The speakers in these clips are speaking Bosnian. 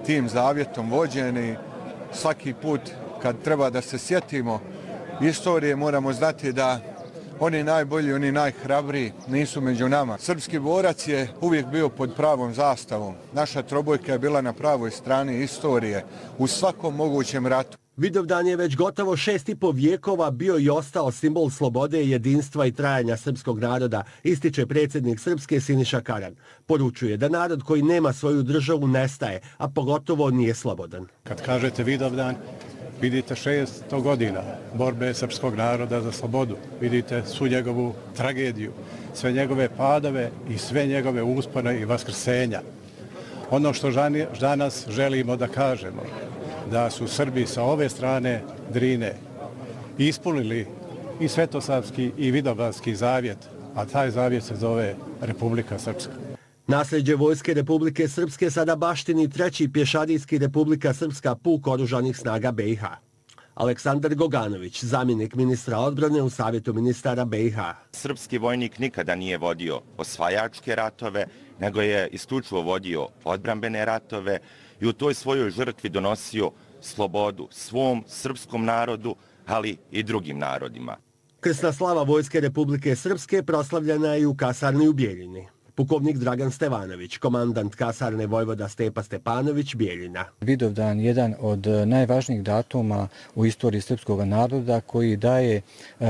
tim zavjetom vođeni. Svaki put kad treba da se sjetimo istorije moramo znati da oni najbolji, oni najhrabriji nisu među nama. Srpski borac je uvijek bio pod pravom zastavom. Naša trobojka je bila na pravoj strani istorije u svakom mogućem ratu. Vidovdan je već gotovo 6,5 vijekova bio i ostao simbol slobode, jedinstva i trajanja srpskog naroda, ističe predsjednik Srpske Siniša Karan. Poručuje da narod koji nema svoju državu nestaje, a pogotovo nije slobodan. Kad kažete Vidovdan, vidite 600 godina borbe srpskog naroda za slobodu. Vidite svu njegovu tragediju, sve njegove padove i sve njegove uspone i vaskrsenja. Ono što danas želimo da kažemo, da su Srbi sa ove strane Drine ispunili i Svetosavski i Vidovdanski zavjet, a taj zavjet se zove Republika Srpska. Nasljeđe Vojske Republike Srpske sada baštini 3. pješadijski Republika Srpska puk oružanih snaga BiH. Aleksandar Goganović, zamjenik ministra odbrane u Savjetu ministara BiH. Srpski vojnik nikada nije vodio osvajačke ratove, nego je isključivo vodio odbrambene ratove i u toj svojoj žrtvi donosio slobodu svom srpskom narodu, ali i drugim narodima. Krsna slava Vojske Republike Srpske proslavljena je u kasarni u Bijeljini. Pukovnik Dragan Stevanović, komandant kasarne vojvoda Stepa Stepanović, Bijeljina. Vidovdan je jedan od najvažnijih datuma u istoriji srpskog naroda koji daje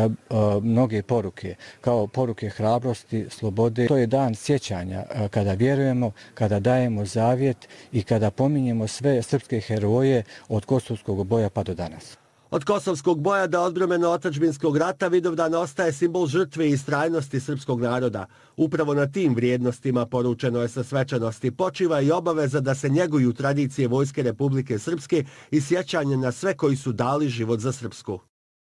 mnoge poruke, kao poruke hrabrosti, slobode. To je dan sjećanja kada vjerujemo, kada dajemo zavjet i kada pominjemo sve srpske heroje od Kosovskog boja pa do danas. Od Kosovskog boja do odbrambeno-otadžbinskog rata Vidovdan ostaje simbol žrtve i istrajnosti srpskog naroda. Upravo na tim vrijednostima, poručeno je sa svečanosti, počiva i obaveza da se njeguju tradicije Vojske Republike Srpske i sjećanje na sve koji su dali život za Srpsku.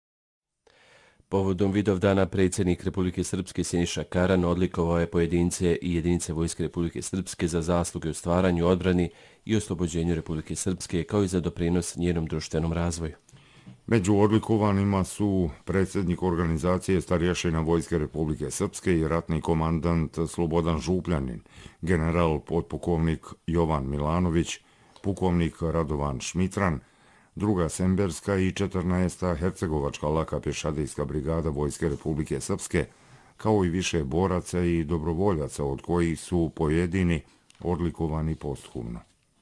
Povodom Vidovdana predsjednik Republike Srpske Siniša Karan odlikovao je pojedince i jedinice Vojske Republike Srpske za zasluge u stvaranju, odbrani i oslobođenju Republike Srpske, kao i za doprinos njenom društvenom razvoju. Među odlikovanima su predsjednik organizacije starješina Vojske Republike Srpske i ratni komandant Slobodan Župljanin, general potpukovnik Jovan Milanović, pukovnik Radovan Šmitran, 2. Semberska i 14. Hercegovačka laka pješadijska brigada Vojske Republike Srpske, kao i više boraca i dobrovoljaca, od kojih su pojedini odlikovani posthumno.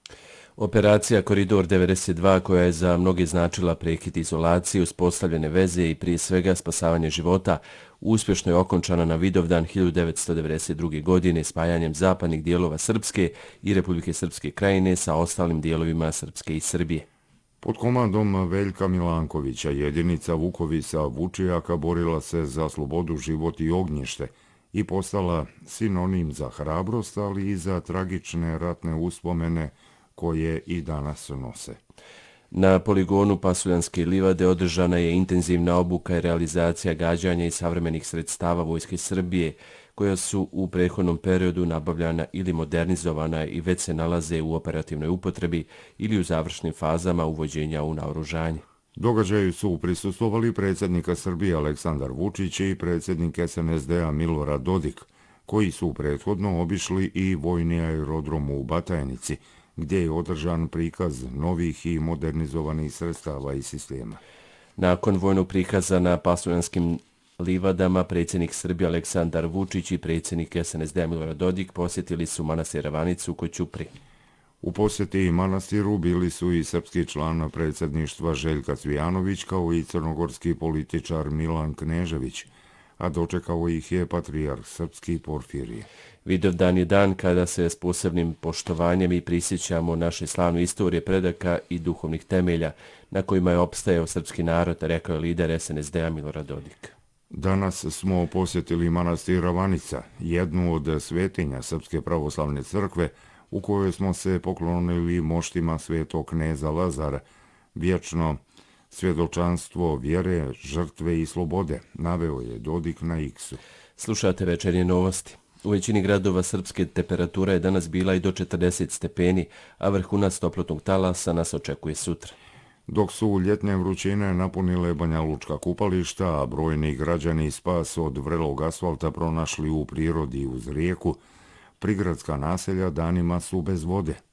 Operacija Koridor 92, koja je za mnoge značila prekid izolacije, uspostavljene veze i prije svega spasavanje života, uspješno je okončana na Vidovdan 1992. godine spajanjem zapadnih dijelova Srpske i Republike Srpske krajine sa ostalim dijelovima Srpske i Srbije. Pod komandom Veljka Milankovića jedinica Vukovisa Vučijaka borila se za slobodu, život i ognjište i postala sinonim za hrabrost, ali i za tragične ratne uspomene koje i danas nose. Na poligonu Pasuljanske livade održana je intenzivna obuka i realizacija gađanja i savremenih sredstava Vojske Srbije, koja su u prethodnom periodu nabavljana ili modernizovana i već se nalaze u operativnoj upotrebi ili u završnim fazama uvođenja u naoružanje. Događaju su prisustvovali predsjednika Srbije Aleksandar Vučić i predsjednik SNSD-a Milorad Dodik, koji su prethodno obišli i vojni aerodrom u Batajnici, gdje je održan prikaz novih i modernizovanih sredstava i sistema. Nakon vojnog prikaza na Pasuljanskim livadama, predsjednik Srbije Aleksandar Vučić i predsjednik SNSD-a Milorad Dodik posjetili su manastir Ravanicu kod Ćupri. U posjeti manastiru bili su i srpski član predsjedništva Željka Cvijanović, kao i crnogorski političar Milan Knežević, a dočekao ih je patrijarh srpski Porfirije. Vidovdan je dan kada se s posebnim poštovanjem i prisjećamo naše slavne istorije, predaka i duhovnih temelja na kojima je opstajao srpski narod, rekao je lider SNSD-a Milorad Dodik. Danas smo posjetili manastir Ravanica, jednu od svetinja Srpske pravoslavne crkve, u kojoj smo se poklonili moštima svetog kneza Lazara, vječno svjedočanstvo vjere, žrtve i slobode, naveo je Dodik na X-u. Slušate večernje novosti. U većini gradova Srpske temperatura je danas bila i do 40 stepeni, a vrhunac toplotnog talasa nas očekuje sutra. Dok su ljetne vrućine napunile banjalučka kupališta, a brojni građani spas od vrelog asfalta pronašli u prirodi uz rijeku, prigradska naselja danima su bez vode.